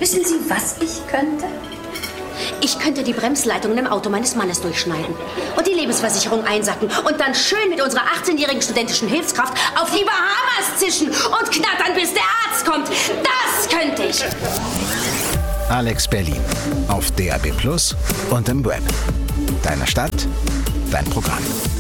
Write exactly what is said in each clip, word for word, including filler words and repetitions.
Wissen Sie, was ich könnte? Ich könnte die Bremsleitungen im Auto meines Mannes durchschneiden und die Lebensversicherung einsacken und dann schön mit unserer achtzehnjährigen studentischen Hilfskraft auf die Bahamas zischen und knattern, bis der Arzt kommt. Das könnte ich. Alex Berlin auf D A B Plus und im Web. Deine Stadt, dein Programm.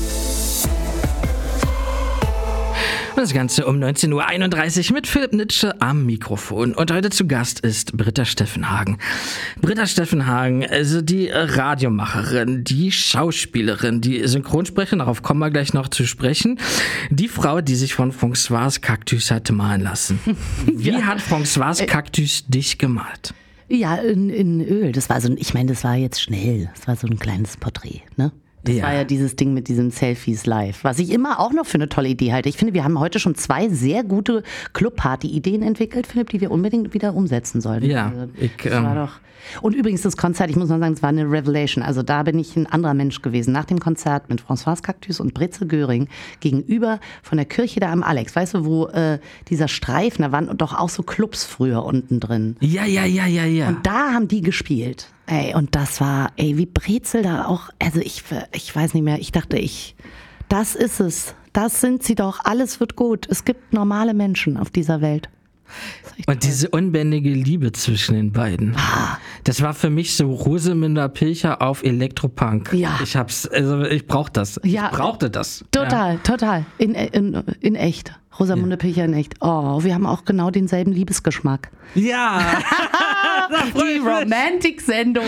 Das Ganze um neunzehn Uhr einunddreißig mit Philipp Nitsche am Mikrofon. Und heute zu Gast ist Britta Steffenhagen. Britta Steffenhagen, also die Radiomacherin, die Schauspielerin, die Synchronsprecherin, darauf kommen wir gleich noch zu sprechen. Die Frau, die sich von François Cactus hat malen lassen. Wie ja. hat François Cactus dich gemalt? Ja, in, in Öl. Das war so, ich meine, das war jetzt schnell. Das war so ein kleines Porträt, ne? Das ja. war ja dieses Ding mit diesen Selfies live, was ich immer auch noch für eine tolle Idee halte. Ich finde, wir haben heute schon zwei sehr gute Clubparty-Ideen entwickelt, Philipp, die wir unbedingt wieder umsetzen sollten. Ja, also, ich, das ähm, war doch. Und übrigens das Konzert, ich muss noch sagen, es war eine Revelation. Also da bin ich ein anderer Mensch gewesen. Nach dem Konzert mit François Cactus und Britze Göring gegenüber von der Kirche da am Alex. Weißt du, wo äh, dieser Streifen, da waren doch auch so Clubs früher unten drin. Ja, ja, ja, ja, ja. Und da haben die gespielt. Ey, und das war, ey, wie Brezel da auch, also ich, ich weiß nicht mehr, ich dachte, ich, das ist es. Das sind sie doch. Alles wird gut. Es gibt normale Menschen auf dieser Welt. Und diese unbändige Liebe zwischen den beiden. Ah. Das war für mich so Rosamunde Pilcher auf Elektropunk. Ja. Ich hab's, also ich brauch das. Ja. Ich brauchte das. Total, ja. total. In, in, in echt. Rosamunde ja. Pilcher in echt. Oh, wir haben auch genau denselben Liebesgeschmack. Ja. Die Romantic-Sendung.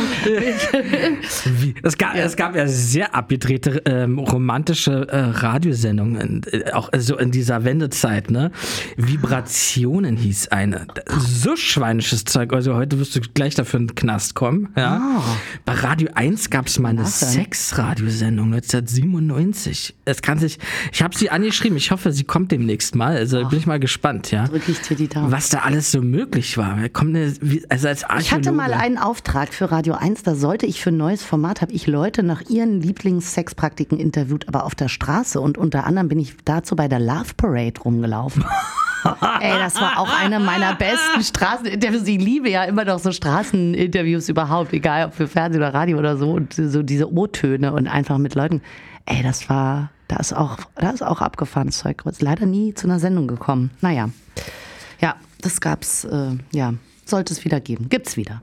Wie? Es, gab, ja. es gab ja sehr abgedrehte ähm, romantische äh, Radiosendungen, äh, auch so in dieser Wendezeit, ne? Vibrationen hieß eine. So schweinisches Zeug, also heute wirst du gleich dafür in den Knast kommen. Ja? Oh. Bei Radio eins gab es mal eine Sex-Radiosendung neunzehnhundertsiebenundneunzig. Es kann sich, ich habe sie angeschrieben, ich hoffe, sie kommt demnächst mal, also oh. bin ich mal gespannt, ja. Drück ich dir die Daumen. Was da alles so möglich war. Kommt eine, also als Archäologe. Ich hatte mal einen Auftrag für Radio eins, da sollte ich für ein neues Format, habe ich Leute nach ihren Lieblings-Sexpraktiken interviewt, aber auf der Straße, und unter anderem bin ich dazu bei der Love Parade rumgelaufen. Ey, das war auch eine meiner besten Straßeninterviews. Ich liebe ja immer noch so Straßeninterviews überhaupt, egal ob für Fernsehen oder Radio oder so, und so diese O-Töne und einfach mit Leuten. Ey, das war, da ist auch, da ist auch abgefahrenes Zeug. Ist leider nie zu einer Sendung gekommen. Naja, ja, das gab's, äh, ja, sollte es wieder geben. Gibt's wieder.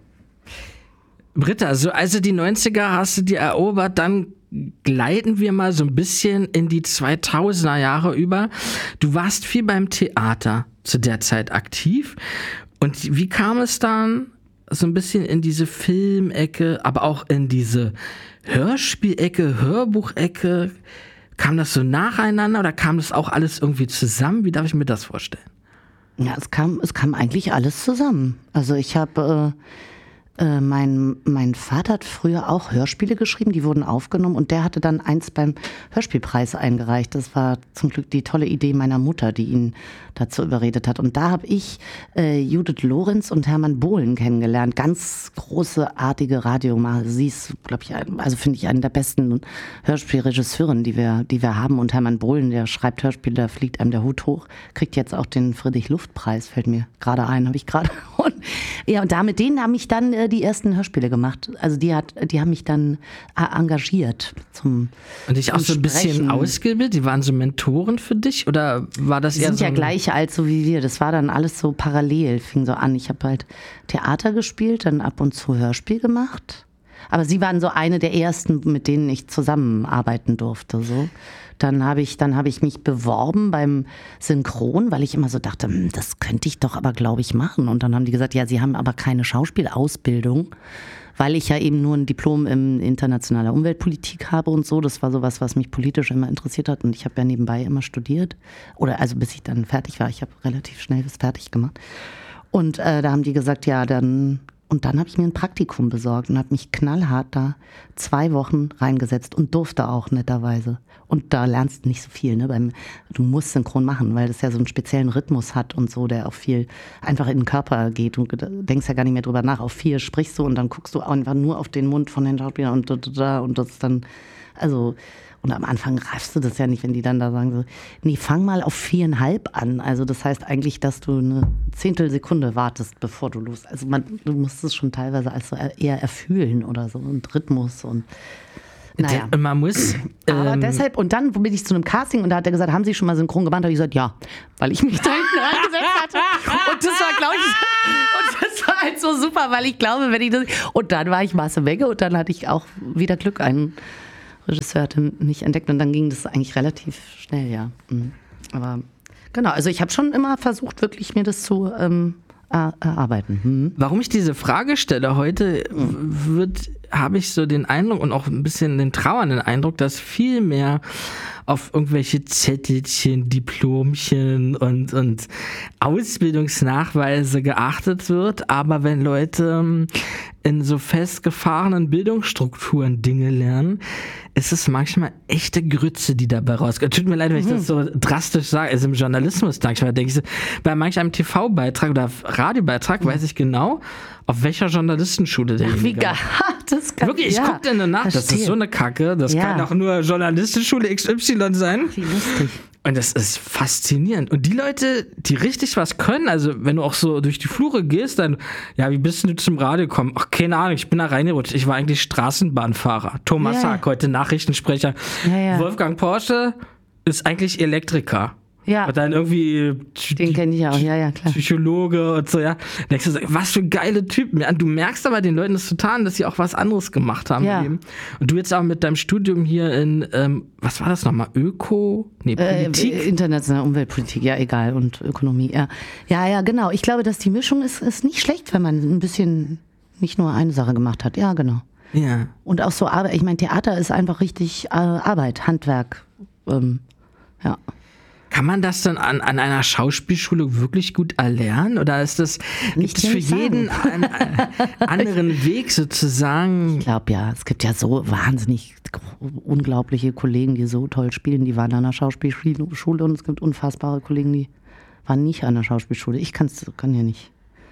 Britta, so also die neunziger hast du die erobert, dann gleiten wir mal so ein bisschen in die zweitausender Jahre über. Du warst viel beim Theater zu der Zeit aktiv. Und wie kam es dann so ein bisschen in diese Filmecke, aber auch in diese Hörspielecke, Hörbuchecke? Kam das so nacheinander oder kam das auch alles irgendwie zusammen? Wie darf ich mir das vorstellen? Ja, es kam, es kam eigentlich alles zusammen. Also ich habe... Äh Äh, mein, mein Vater hat früher auch Hörspiele geschrieben, die wurden aufgenommen, und der hatte dann eins beim Hörspielpreis eingereicht. Das war zum Glück die tolle Idee meiner Mutter, die ihn dazu überredet hat. Und da habe ich äh, Judith Lorenz und Hermann Bohlen kennengelernt. Ganz großartige Radiomacher. Sie ist, glaube ich, ein, also finde ich, eine der besten Hörspielregisseurinnen, die wir, die wir haben. Und Hermann Bohlen, der schreibt Hörspiele, da fliegt einem der Hut hoch, kriegt jetzt auch den Friedrich-Luft-Preis, fällt mir gerade ein, habe ich gerade. Ja, und da mit denen haben mich dann äh, die ersten Hörspiele gemacht. Also die hat, die haben mich dann äh, engagiert zum Und dich auch so ein bisschen ausgebildet? Die waren so Mentoren für dich? Oder war das die eher sind so ja gleich alt so wie wir. Das war dann alles so parallel, fing so an. Ich habe halt Theater gespielt, dann ab und zu Hörspiel gemacht. Aber sie waren so eine der ersten, mit denen ich zusammenarbeiten durfte. So. Dann habe ich, dann habe ich mich beworben beim Synchron, weil ich immer so dachte, das könnte ich doch aber, glaube ich, machen. Und dann haben die gesagt, ja, sie haben aber keine Schauspielausbildung, weil ich ja eben nur ein Diplom in internationaler Umweltpolitik habe und so. Das war sowas, was mich politisch immer interessiert hat. Und ich habe ja nebenbei immer studiert. Oder also bis ich dann fertig war. Ich habe relativ schnell das fertig gemacht. Und äh, da haben die gesagt, ja, dann... Und dann habe ich mir ein Praktikum besorgt und habe mich knallhart da zwei Wochen reingesetzt und durfte auch netterweise. Und da lernst du nicht so viel, ne? Beim, du musst synchron machen, weil das ja so einen speziellen Rhythmus hat und so, der auch viel einfach in den Körper geht. Du denkst ja gar nicht mehr drüber nach. Auf vier sprichst du und dann guckst du einfach nur auf den Mund von den Schauspielern und da und das dann, also... Und am Anfang greifst du das ja nicht, wenn die dann da sagen so, nee, fang mal auf viereinhalb an. Also das heißt eigentlich, dass du eine Zehntelsekunde wartest, bevor du los. Also man, du musst es schon teilweise als so eher erfühlen oder so und Rhythmus und naja. Man muss. Aber ähm, deshalb, und dann bin ich zu einem Casting und da hat er gesagt, haben Sie schon mal synchron gemacht? Da habe ich gesagt, ja, weil ich mich da hinten reingesetzt hatte. Und das war, glaube ich, und das war halt so super, weil ich glaube, wenn ich das. Und dann war ich Masse Wegge und dann hatte ich auch wieder Glück. Ein Regisseur hatte mich entdeckt und dann ging das eigentlich relativ schnell, ja. Aber genau, also ich habe schon immer versucht, wirklich mir das zu ähm, erarbeiten. Hm. Warum ich diese Frage stelle heute, wird, habe ich so den Eindruck und auch ein bisschen den trauernden Eindruck, dass viel mehr auf irgendwelche Zettelchen, Diplomchen und, und Ausbildungsnachweise geachtet wird. Aber wenn Leute in so festgefahrenen Bildungsstrukturen Dinge lernen, ist es manchmal echte Grütze, die dabei rauskommt. Tut mir leid, wenn ich das so drastisch sage. Also im Journalismus manchmal denke ich so, bei manch einem T V-Beitrag oder Radiobeitrag weiß ich genau, auf welcher Journalistenschule der Wie geil. Das kann, Wirklich, ich ja, gucke dir eine nach, verstehe. das ist so eine Kacke, das Ja. kann auch nur Journalistenschule X Y sein. Wie lustig. Und das ist faszinierend. Und die Leute, die richtig was können, also wenn du auch so durch die Flure gehst, dann, ja, wie bist du zum Radio gekommen? Ach, keine Ahnung, ich bin da reingerutscht. Ich war eigentlich Straßenbahnfahrer. Thomas Ja. Haag, heute Nachrichtensprecher. Ja, ja. Wolfgang Porsche ist eigentlich Elektriker. Ja. Und dann irgendwie Den kenne ich auch, ja, ja, klar. Psychologe und so, ja. Denkst du so, was für geile Typen. Ja, du merkst aber den Leuten das total, dass sie auch was anderes gemacht haben Ja. im Leben. Und du jetzt auch mit deinem Studium hier in, ähm, was war das nochmal? Öko? Nee, Politik? Äh, internationale Umweltpolitik, ja, egal. Und Ökonomie, ja. Ja, ja, genau. Ich glaube, dass die Mischung ist, ist nicht schlecht, wenn man ein bisschen nicht nur eine Sache gemacht hat. Ja, genau. Ja. Und auch so Arbeit. Ich meine, Theater ist einfach richtig äh, Arbeit, Handwerk. Ähm, ja. Kann man das dann an, an einer Schauspielschule wirklich gut erlernen? Oder ist das, gibt es für nicht sagen. jeden einen äh, anderen Weg sozusagen? Ich glaube ja, es gibt ja so wahnsinnig unglaubliche Kollegen, die so toll spielen. Die waren an einer Schauspielschule und es gibt unfassbare Kollegen, die waren nicht an der Schauspielschule. Ich kann's, kann ja nicht.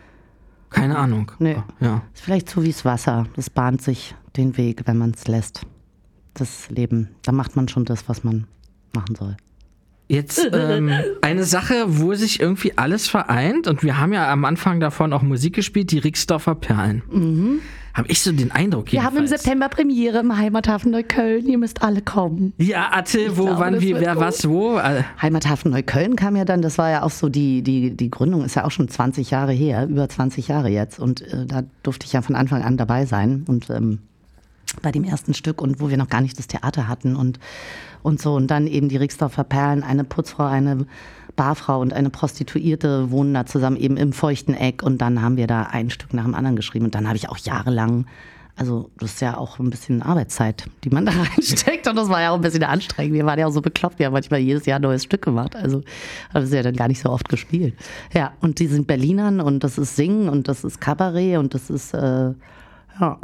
Keine Ahnung. Nee. Ja. Ist vielleicht so wie das Wasser. Das bahnt sich den Weg, wenn man es lässt. Das Leben. Da macht man schon das, was man machen soll. Jetzt ähm, eine Sache, wo sich irgendwie alles vereint, und wir haben ja am Anfang davon auch Musik gespielt, die Rixdorfer Perlen. Mhm. Habe ich so den Eindruck Wir haben im jedenfalls. September Premiere im Heimathafen Neukölln. Ihr müsst alle kommen. Ja, erzähl, wo, glaube, wann, das wie, wird wer, gut. was, wo. Äh, Heimathafen Neukölln kam ja dann, das war ja auch so, die, die, die Gründung ist ja auch schon zwanzig Jahre her, über zwanzig Jahre jetzt. Und äh, da durfte ich ja von Anfang an dabei sein. Und ähm, bei dem ersten Stück, und wo wir noch gar nicht das Theater hatten und, und so. Und dann eben die Rixdorfer Perlen, eine Putzfrau, eine Barfrau und eine Prostituierte wohnen da zusammen eben im feuchten Eck. Und dann haben wir da ein Stück nach dem anderen geschrieben. Und dann habe ich auch jahrelang, also das ist ja auch ein bisschen Arbeitszeit, die man da reinsteckt. Und das war ja auch ein bisschen anstrengend. Wir waren ja auch so bekloppt. Wir haben manchmal jedes Jahr ein neues Stück gemacht. Also das ist ja dann gar nicht so oft gespielt. Ja, und die sind Berlinern und das ist Singen und das ist Kabarett und das ist, äh, ja...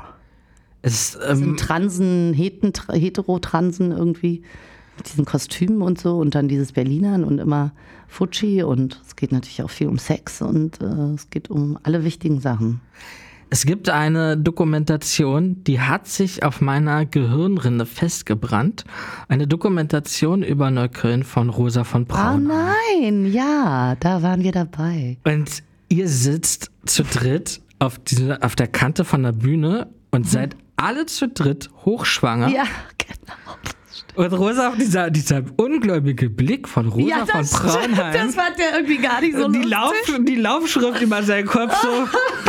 es, Das ähm, sind Transen, Heten, Hetero-Transen irgendwie mit diesen Kostümen und so und dann dieses Berlinern und immer Futschi und es geht natürlich auch viel um Sex und äh, es geht um alle wichtigen Sachen. es gibt eine Dokumentation, die hat sich auf meiner Gehirnrinde festgebrannt. Eine Dokumentation über Neukölln von Rosa von Ah Braun. nein, ja, da waren wir dabei. Und ihr sitzt zu dritt auf, diese, auf der Kante von der Bühne und seid alle zu dritt hochschwanger. Ja, genau. Und Rosa, dieser, dieser ungläubige Blick von Rosa Ja, von das Braunheim. stimmt, das fand der irgendwie gar nicht so Und die, lustig. Lauf, die Laufschrift über seinen Kopf so.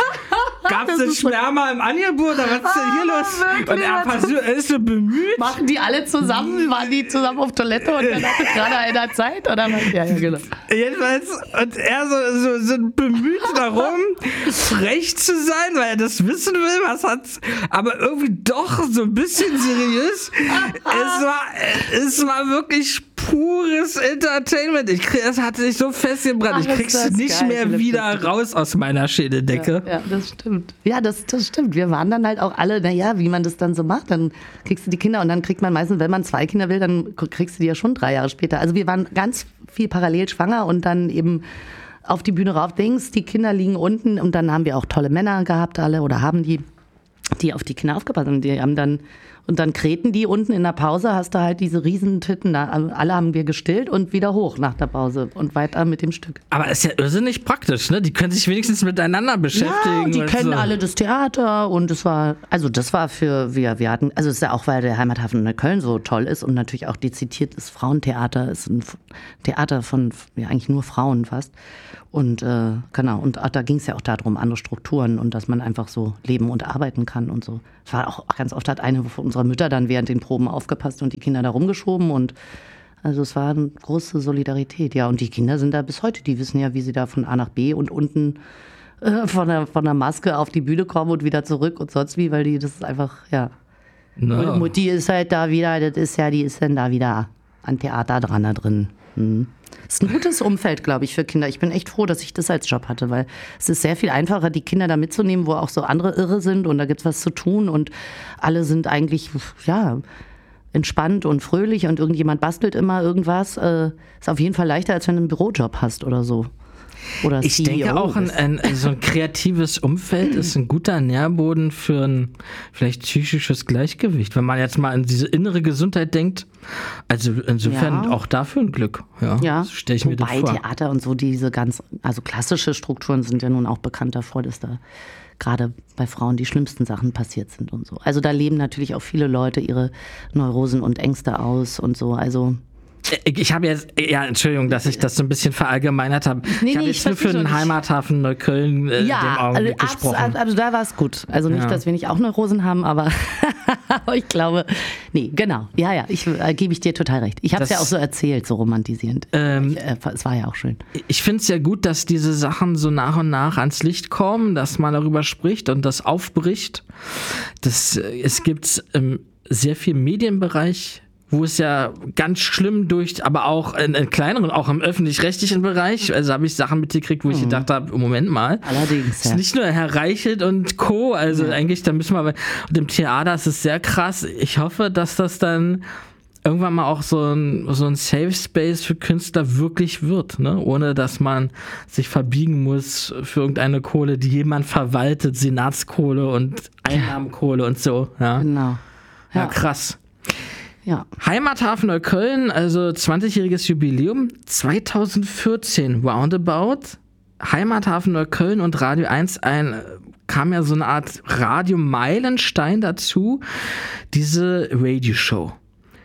Gab es Das einen ist so- Sperma im Angebot? Oder was ist denn hier Ah, los? wirklich? Und er, versucht, er ist so bemüht. Machen die alle zusammen? Waren die zusammen auf Toilette und dann hatte gerade einer Zeit? Oder was? Ja, ja, genau. Jedenfalls, und er so, so, so bemüht darum, frech zu sein, weil er das wissen will, was hat, aber irgendwie doch so ein bisschen seriös. Es war, es war wirklich pures Entertainment. Ich krieg, es hat sich so festgebrannt. Ach, Ich krieg's ist das nicht geil, mehr Philipp, wieder das ist- raus aus meiner Schädeldecke. Ja, ja, das stimmt. Ja, das, das stimmt. Wir waren dann halt auch alle, naja, wie man das dann so macht. Dann kriegst du die Kinder und dann kriegt man meistens, wenn man zwei Kinder will, dann kriegst du die ja schon drei Jahre später. Also wir waren ganz viel parallel schwanger und dann eben auf die Bühne rauf, Dings, die Kinder liegen unten und dann haben wir auch tolle Männer gehabt alle oder haben die, die auf die Kinder aufgepasst haben. Die haben dann Und dann kreten die unten in der Pause, hast du halt diese riesen Titten da. Alle haben wir gestillt und wieder hoch nach der Pause und weiter mit dem Stück. Aber ist ja irrsinnig praktisch, ne? Die können sich wenigstens miteinander beschäftigen. Ja, und die kennen so. alle das Theater und es war, also das war für, wir, wir hatten, also es ist ja auch, weil der Heimathafen Neukölln so toll ist und natürlich auch dezidiertes Frauentheater ist ein Theater von, ja eigentlich nur Frauen fast. Und äh, genau, und da ging es ja auch darum, andere Strukturen und dass man einfach so leben und arbeiten kann und so. Es war auch ganz oft, hat eine von unserer Mütter dann während den Proben aufgepasst und die Kinder da rumgeschoben und also es war eine große Solidarität, ja. Und die Kinder sind da bis heute, die wissen ja, wie sie da von A nach B und unten äh, von, der, von der Maske auf die Bühne kommen und wieder zurück und sonst wie, weil die, das ist einfach, ja. No. Mutti ist halt da wieder, das ist ja, die ist dann da wieder an Theater dran da drin. Hm. Das ist ein gutes Umfeld, glaube ich, für Kinder. Ich bin echt froh, dass ich das als Job hatte, weil es ist sehr viel einfacher, die Kinder da mitzunehmen, wo auch so andere irre sind und da gibt es was zu tun und alle sind eigentlich, ja, entspannt und fröhlich und irgendjemand bastelt immer irgendwas. Äh, ist auf jeden Fall leichter, als wenn du einen Bürojob hast oder so. Oder ich C E O denke auch, ein, ein, so ein kreatives Umfeld ist ein guter Nährboden für ein vielleicht psychisches Gleichgewicht. Wenn man jetzt mal an diese innere Gesundheit denkt, also insofern ja. auch dafür ein Glück. Ja, ja. So stelle ich mir das vor. Wobei Theater und so diese ganz, also klassische Strukturen sind ja nun auch bekannt davor, dass da gerade bei Frauen die schlimmsten Sachen passiert sind und so. Also da leben natürlich auch viele Leute ihre Neurosen und Ängste aus und so, also ich habe jetzt, ja, Entschuldigung, dass ich das so ein bisschen verallgemeinert habe. Nee, ich habe nee, jetzt nur für den Heimathafen Neukölln äh, ja, dem Augenblick also, gesprochen. Also, also da war es gut. Also nicht, ja. dass wir nicht auch Neurosen haben, aber ich glaube, nee, genau. Ja, ja, ich äh, gebe ich dir total recht. Ich habe es ja auch so erzählt, so romantisierend. Ähm, ich, äh, es war ja auch schön. Ich finde es ja gut, dass diese Sachen so nach und nach ans Licht kommen, dass man darüber spricht und das aufbricht. Das, es gibt ähm, sehr viel Medienbereich, wo es ja ganz schlimm durch, aber auch in, in kleineren, auch im öffentlich-rechtlichen Bereich, also habe ich Sachen mitgekriegt, wo ich mhm. gedacht habe, Moment mal, allerdings, ja. ist nicht nur Herr Reichelt und Co., also ja. eigentlich, da müssen wir, und im Theater ist es sehr krass, ich hoffe, dass das dann irgendwann mal auch so ein, so ein Safe Space für Künstler wirklich wird, ne? Ohne dass man sich verbiegen muss für irgendeine Kohle, die jemand verwaltet, Senatskohle und Einnahmenkohle und so, ja. Genau. Ja, ja krass. Ja. Heimathafen Neukölln, also zwanzigjähriges Jubiläum, zweitausendvierzehn roundabout. Heimathafen Neukölln und Radio eins ein, kam ja so eine Art Radio-Meilenstein dazu, diese Radioshow.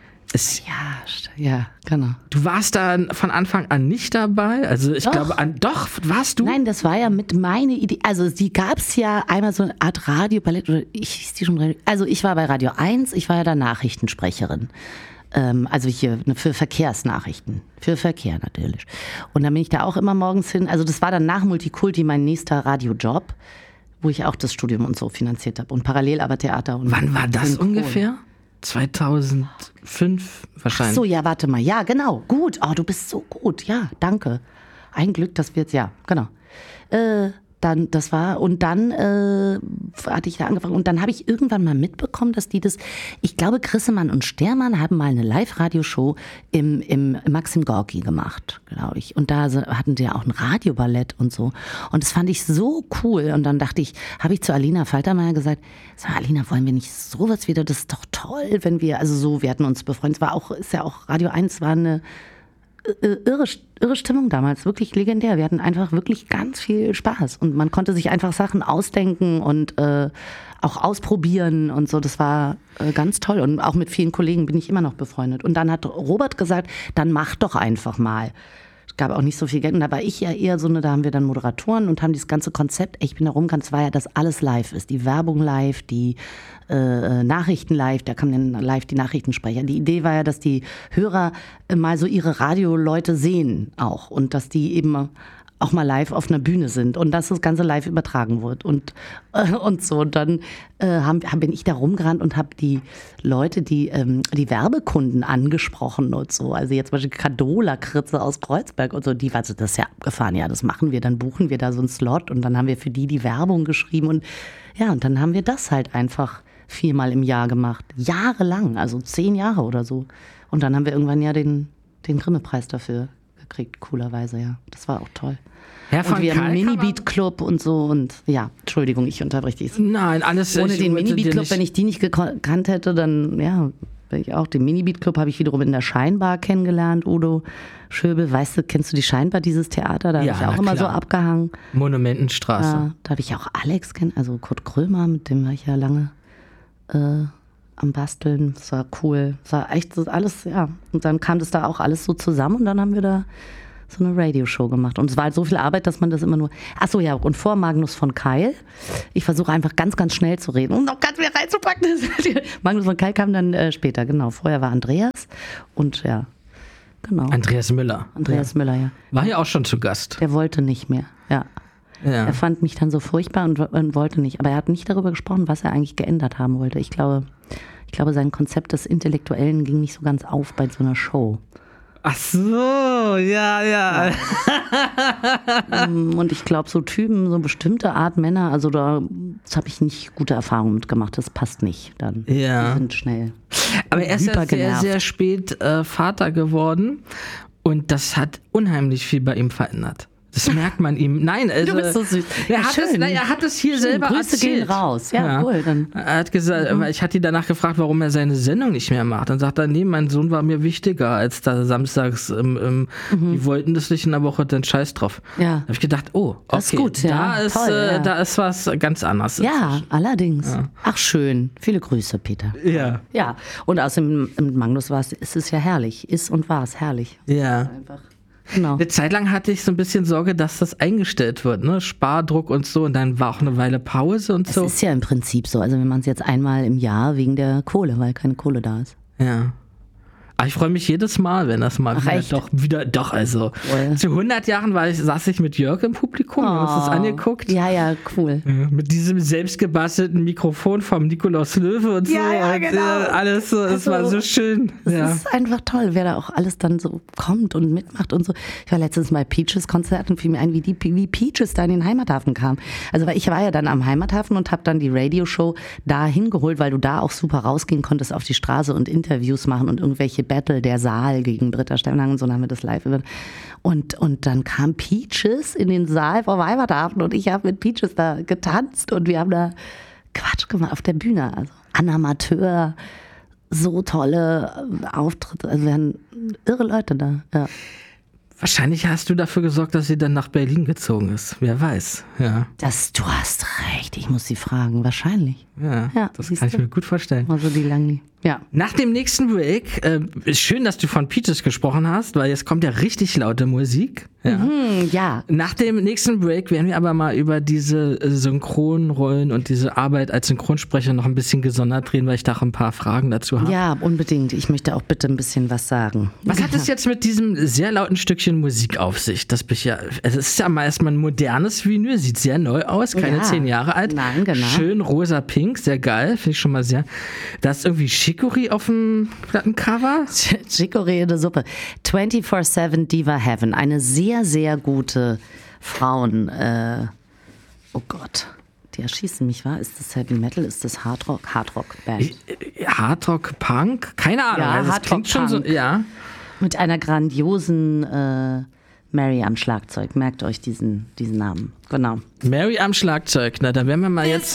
Es, ja, ja, genau. Du warst da von Anfang an nicht dabei? Also ich doch. glaube, an, doch, warst du? Nein, das war ja mit meine Idee. Also die gab es ja einmal so eine Art Radio-Ballett, oder ich hieß die schon, also ich war bei Radio eins, ich war ja da Nachrichtensprecherin. Ähm, also hier für Verkehrsnachrichten, für Verkehr natürlich. Und dann bin ich da auch immer morgens hin, also das war dann nach Multikulti mein nächster Radiojob, wo ich auch das Studium und so finanziert habe und parallel aber Theater. Und wann war das ungefähr? zweitausendfünf wahrscheinlich. Ach so, ja, warte mal. Ja, genau. Gut. Oh, du bist so gut. Ja, danke. Ein Glück, dass wir jetzt, ja, genau. Äh, dann, das war, und dann äh, hatte ich da angefangen. Und dann habe ich irgendwann mal mitbekommen, dass die das, ich glaube, Grissemann und Stermann haben mal eine Live-Radio-Show im, im Maxim Gorki gemacht, glaube ich. Und da hatten die ja auch ein Radioballett und so. Und das fand ich so cool. Und dann dachte ich, habe ich zu Alina Faltermeier gesagt, sag mal, Alina, wollen wir nicht sowas wieder? Das ist doch toll, wenn wir, also so, wir hatten uns befreundet. Es war auch, ist ja auch, Radio eins war eine irre, irre Stimmung damals, wirklich legendär. Wir hatten einfach wirklich ganz viel Spaß und man konnte sich einfach Sachen ausdenken und äh, auch ausprobieren und so. Das war äh, ganz toll und auch mit vielen Kollegen bin ich immer noch befreundet. Und dann hat Robert gesagt, dann mach doch einfach mal. Es gab auch nicht so viel Geld und da war ich ja eher so eine, da haben wir dann Moderatoren und haben dieses ganze Konzept, ich bin da rumgegangen, es war ja, dass alles live ist. Die Werbung live, die äh, Nachrichten live, da kamen dann live die Nachrichtensprecher. Die Idee war ja, dass die Hörer äh, mal so ihre Radioleute sehen auch und dass die eben auch mal live auf einer Bühne sind und dass das Ganze live übertragen wird und, äh, und so. Und dann äh, haben, hab, bin ich da rumgerannt und habe die Leute, die ähm, die Werbekunden angesprochen und so. Also jetzt zum Beispiel Cadola-Kritze aus Kreuzberg und so. Die war so, das ist ja abgefahren. Ja, das machen wir. Dann buchen wir da so einen Slot und dann haben wir für die die Werbung geschrieben. Und ja, und dann haben wir das halt einfach viermal im Jahr gemacht. Jahrelang, also zehn Jahre oder so. Und dann haben wir irgendwann ja den, den Grimme-Preis dafür gekriegt, coolerweise, ja. Das war auch toll. Herr von Und wir haben Kalk einen kann man- Mini-Beat-Club und so und ja, Entschuldigung, ich unterbreche dich. Nein, alles Ohne ich den wollte dir Mini-Beat-Club, nicht- wenn ich die nicht gekannt hätte, dann, ja, wäre ich auch. Den Mini-Beat-Club habe ich wiederum in der Scheinbar kennengelernt, Udo Schöbel. Weißt du, kennst du die Scheinbar, dieses Theater? Da habe Ja, ich auch na immer klar. so abgehangen. Monumentenstraße. Ja, da habe ich auch Alex kennen, also Kurt Krömer, mit dem war ich ja lange äh, am Basteln. Das war cool. Das war echt so alles, ja. Und dann kam das da auch alles so zusammen und dann haben wir da so eine Radioshow gemacht. Und es war halt so viel Arbeit, dass man das immer nur. Ach so, ja, und vor Magnus von Keil. Ich versuche einfach ganz, ganz schnell zu reden, um noch ganz viel reinzupacken. Magnus von Keil kam dann äh, später, genau. Vorher war Andreas und ja, genau. Andreas Müller. Andreas Müller, ja. War ja auch schon zu Gast. Der wollte nicht mehr, ja. Ja. Er fand mich dann so furchtbar und, und wollte nicht. Aber er hat nicht darüber gesprochen, was er eigentlich geändert haben wollte. Ich glaube, ich glaube, sein Konzept des Intellektuellen ging nicht so ganz auf bei so einer Show. Ach so, ja, ja. Und ich glaube, so Typen, so bestimmte Art Männer, also da das habe ich nicht gute Erfahrungen mitgemacht. Das passt nicht dann. Ja. Die sind schnell. Aber er ist ja sehr, hypergenervt. sehr spät äh, Vater geworden und das hat unheimlich viel bei ihm verändert. Das merkt man ihm. Nein, also, Du bist so süß. Er Ja, hat, schön. es, na, er hat es hier Schön. selber Grüße erzählt. gehen raus. Ja, cool, dann. Er hat gesagt, weil ich hatte ihn danach gefragt, warum er seine Sendung nicht mehr macht. Dann sagt er, nee, mein Sohn war mir wichtiger als da samstags. Im, im, Die wollten das nicht in der Woche, dann scheiß drauf. Ja. Da habe ich gedacht, oh, okay, Das ist gut, ja. da, ist, Toll, äh, ja. da ist was ganz anderes. Ja, allerdings. Ach schön. Viele Grüße, Peter. Ja. Ja, und außerdem mit Magnus war es, ist es ja herrlich. Ist und war es herrlich. Ja. Einfach. Genau. Eine Zeit lang hatte ich so ein bisschen Sorge, dass das eingestellt wird, ne? Spardruck und so. Und dann war auch eine Weile Pause und Es so. ist ja im Prinzip so. Also wenn man es jetzt einmal im Jahr wegen der Kohle, weil keine Kohle da ist. Ja. Aber ich freue mich jedes Mal, wenn das mal Ach, wieder, echt? doch wieder, doch, also. Cool. Zu hundert Jahren war ich, saß ich mit Jörg im Publikum, wir haben uns das angeguckt. Oh. Ja, ja, cool. Ja, mit diesem selbstgebastelten Mikrofon vom Nikolaus Löwe und so. Ja, ja, und, genau. äh, alles so, es Also, war so schön. Es Ja. ist einfach toll, wer da auch alles dann so kommt und mitmacht und so. Ich war letztens bei Peaches Konzert und fiel mir ein, wie, die, wie Peaches da in den Heimathafen kam. Also weil ich war ja dann am Heimathafen und habe dann die Radioshow da hingeholt, weil du da auch super rausgehen konntest auf die Straße und Interviews machen und irgendwelche Battle der Saal gegen Britta Steffenhagen und so, dann haben wir das live über. Und, und dann kam Peaches in den Saal vom Heimathafen und ich habe mit Peaches da getanzt und wir haben da Quatsch gemacht auf der Bühne. Also Anna Amateur, so tolle Auftritte. Also wir haben irre Leute da. Ja. Wahrscheinlich hast du dafür gesorgt, dass sie dann nach Berlin gezogen ist. Wer weiß. Ja, Das, du hast recht, ich muss sie fragen. Wahrscheinlich. ja, Ja, das siehst kann ich du? mir gut vorstellen. Also die langen. Ja. Nach dem nächsten Break, äh, ist schön, dass du von Peaches gesprochen hast, weil jetzt kommt ja richtig laute Musik. Ja. Hm, ja. Nach dem nächsten Break werden wir aber mal über diese äh, Synchronrollen und diese Arbeit als Synchronsprecher noch ein bisschen gesondert drehen, weil ich da auch ein paar Fragen dazu habe. Ja, unbedingt. Ich möchte auch bitte ein bisschen was sagen. Was hat es jetzt mit diesem sehr lauten Stückchen Musik auf sich? Das bin ich ja, es ist ja mal erstmal ein modernes Vinyl, sieht sehr neu aus, keine Ja. zehn Jahre alt. Nein, genau. Schön rosa-pink, sehr geil, finde ich schon mal sehr. Da ist irgendwie Chicory auf dem Plattencover. Chicorée in der Suppe. vierundzwanzig sieben Diva Heaven. Eine sehr, sehr gute Frauen... Äh, oh Gott. Die erschießen mich, wa? Ist das Heavy Metal? Ist das Hardrock? Hardrock-Band. Hardrock Punk? Keine Ahnung. Ja, also das Hardrock klingt schon so, Punk. ja. Mit einer grandiosen äh, Mary am Schlagzeug. Merkt euch diesen, diesen Namen. Genau. Mary am Schlagzeug, na, da werden wir mal jetzt